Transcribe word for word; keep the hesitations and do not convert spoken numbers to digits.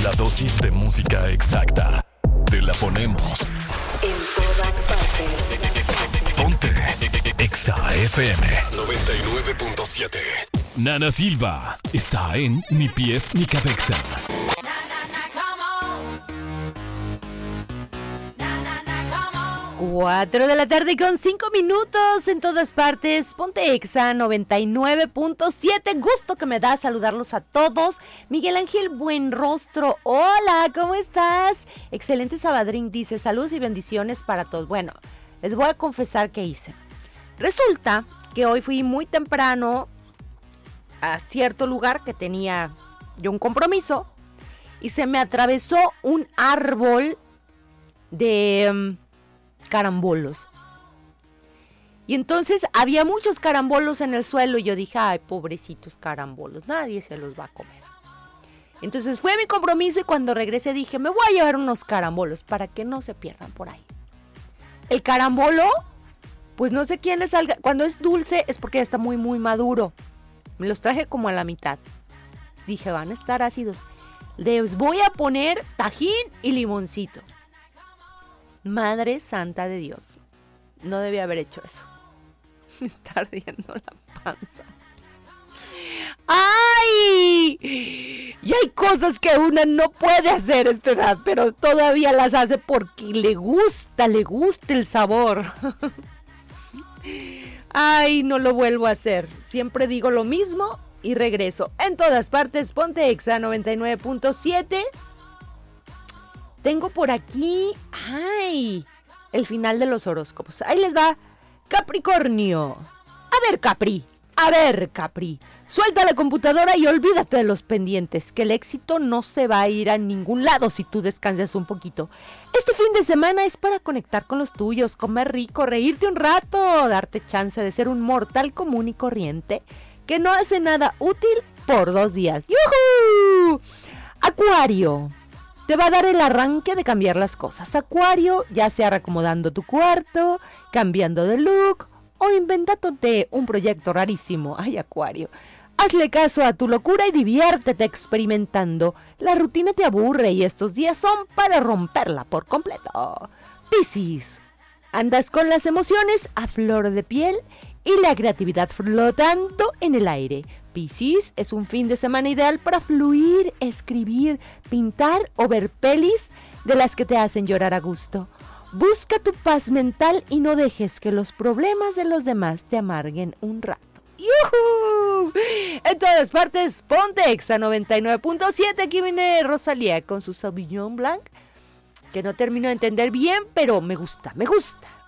La dosis de música exacta. Te la ponemos. En todas partes. Ponte Exa F M noventa y nueve punto siete. Nana Silva está en Ni Pies Ni Cabeza. Cuatro de la tarde con cinco minutos en todas partes. Ponte Exa noventa y nueve punto siete. Gusto que me da saludarlos a todos. Miguel Ángel Buenrostro, hola, ¿cómo estás? Excelente Sabadrín, dice, saludos y bendiciones para todos. Bueno, les voy a confesar qué hice. Resulta que hoy fui muy temprano a cierto lugar que tenía yo un compromiso y se me atravesó un árbol de um, carambolos. Y entonces había muchos carambolos en el suelo y yo dije, ay, pobrecitos carambolos, nadie se los va a comer. Entonces fue mi compromiso y cuando regresé dije, me voy a llevar unos carambolos para que no se pierdan por ahí. El carambolo, pues no sé quién le salga, cuando es dulce es porque ya está muy muy maduro. Me los traje como a la mitad. Dije, van a estar ácidos. Les voy a poner tajín y limoncito. Madre santa de Dios. No debía haber hecho eso. Me está ardiendo la panza. ¡Ay! Y hay cosas que una no puede hacer a esta edad, pero todavía las hace porque le gusta, le gusta el sabor. Ay, no lo vuelvo a hacer. Siempre digo lo mismo y regreso. En todas partes, ponte Exa noventa y nueve punto siete. Tengo por aquí, ay, el final de los horóscopos. Ahí les va, Capricornio. A ver, Capri, a ver, Capri. Suelta la computadora y olvídate de los pendientes, que el éxito no se va a ir a ningún lado si tú descansas un poquito. Este fin de semana es para conectar con los tuyos, comer rico, reírte un rato, darte chance de ser un mortal común y corriente que no hace nada útil por dos días. ¡Yujú! Acuario. Te va a dar el arranque de cambiar las cosas. Acuario, ya sea reacomodando tu cuarto, cambiando de look o inventándote un proyecto rarísimo. Ay, Acuario. Hazle caso a tu locura y diviértete experimentando. La rutina te aburre y estos días son para romperla por completo. Piscis. Andas con las emociones a flor de piel y la creatividad flotando en el aire. Piscis, es un fin de semana ideal para fluir, escribir, pintar o ver pelis de las que te hacen llorar a gusto. Busca tu paz mental y no dejes que los problemas de los demás te amarguen un rato. ¡Yujú! En todas partes, ponte Exa noventa y nueve punto siete. Aquí viene Rosalía con su Sauvignon Blanc, que no termino de entender bien, pero me gusta, me gusta.